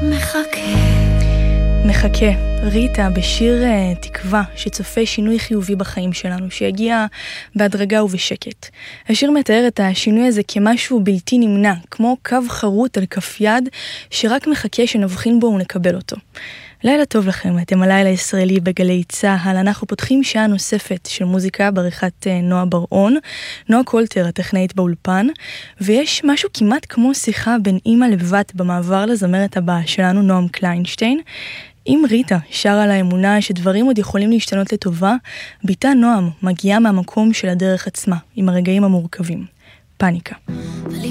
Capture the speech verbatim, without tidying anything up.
מחכה. מחכה, ריטה בשיר uh, תקווה שצופה שינוי חיובי בחיים שלנו, שיגיע בהדרגה ובשקט. השיר מתאר את השינוי הזה כמשהו בלתי נמנע, כמו קו חרוט על כף יד שרק מחכה שנבחין בו ונקבל אותו. לילה טוב לכם, אתם הלילה ישראלי בגלי צהל. אנחנו פותחים שעה נוספת של מוזיקה בעריכת נועה בר-און, נועה קולטר, הטכנאית באולפן, ויש משהו כמעט כמו שיחה בין אמא לבת במעבר לזמרת הבאה שלנו, נועם קליינשטיין. אם ריטה שרה על האמונה שדברים עוד יכולים להשתנות לטובה, ביתה נועם מגיעה מהמקום של הדרך עצמה, עם הרגעים המורכבים. פאניקה.